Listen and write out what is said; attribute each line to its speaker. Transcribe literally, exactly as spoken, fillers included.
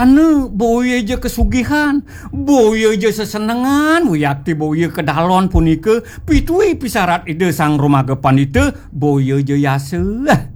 Speaker 1: Anu boye je kesugihan, boye je sesenengan, wiyakti boye kedalon punike, pitui pisarat ide sang rumagepan itu, boye je yase.